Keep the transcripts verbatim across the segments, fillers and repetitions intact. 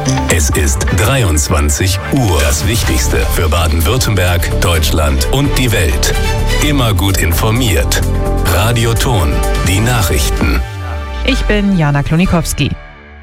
Es ist dreiundzwanzig Uhr. Das Wichtigste für Baden-Württemberg, Deutschland und die Welt. Immer gut informiert. Radio Ton, die Nachrichten. Ich bin Jana Klonikowski.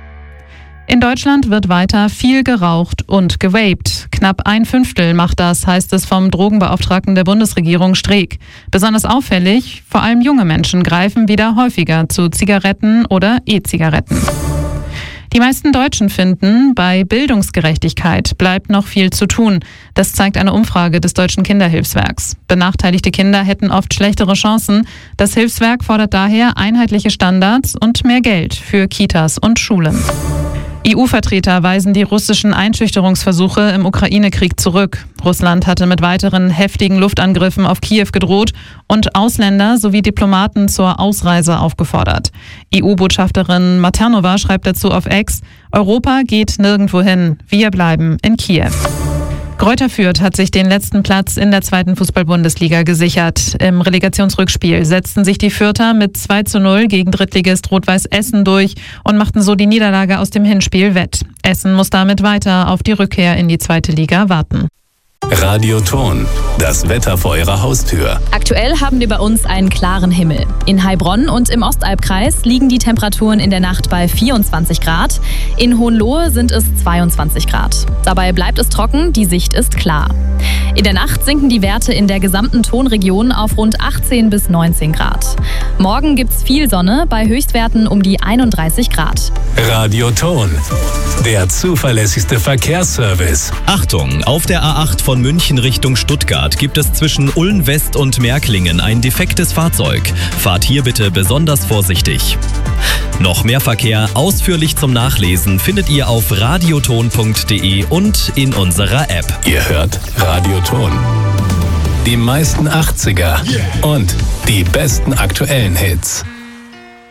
In Deutschland wird weiter viel geraucht und gewaped. Knapp ein Fünftel macht das, heißt es vom Drogenbeauftragten der Bundesregierung Streeck. Besonders auffällig, vor allem junge Menschen greifen wieder häufiger zu Zigaretten oder E-Zigaretten. Die meisten Deutschen finden, bei Bildungsgerechtigkeit bleibt noch viel zu tun. Das zeigt eine Umfrage des Deutschen Kinderhilfswerks. Benachteiligte Kinder hätten oft schlechtere Chancen. Das Hilfswerk fordert daher einheitliche Standards und mehr Geld für Kitas und Schulen. E U-Vertreter weisen die russischen Einschüchterungsversuche im Ukraine-Krieg zurück. Russland hatte mit weiteren heftigen Luftangriffen auf Kiew gedroht und Ausländer sowie Diplomaten zur Ausreise aufgefordert. E U-Botschafterin Maternova schreibt dazu auf X: Europa geht nirgendwo hin, wir bleiben in Kiew. Greuther Fürth hat sich den letzten Platz in der zweiten Fußball-Bundesliga gesichert. Im Relegationsrückspiel setzten sich die Fürther mit zwei zu null gegen Drittligist Rot-Weiß Essen durch und machten so die Niederlage aus dem Hinspiel wett. Essen muss damit weiter auf die Rückkehr in die zweite Liga warten. Radio Ton, das Wetter vor Ihrer Haustür. Aktuell haben wir bei uns einen klaren Himmel. In Heilbronn und im Ostalbkreis liegen die Temperaturen in der Nacht bei vierundzwanzig Grad. In Hohenlohe sind es zweiundzwanzig Grad. Dabei bleibt es trocken, die Sicht ist klar. In der Nacht sinken die Werte in der gesamten Tonregion auf rund achtzehn bis neunzehn Grad. Morgen gibt's viel Sonne bei Höchstwerten um die einunddreißig Grad. Radio Ton, der zuverlässigste Verkehrsservice. Achtung, auf der A acht von München Richtung Stuttgart gibt es zwischen Ulm West und Märklingen ein defektes Fahrzeug. Fahrt hier bitte besonders vorsichtig. Noch mehr Verkehr ausführlich zum Nachlesen findet ihr auf radioton punkt de und in unserer App. Ihr hört Radio Ton. Die meisten achtziger und die besten aktuellen Hits.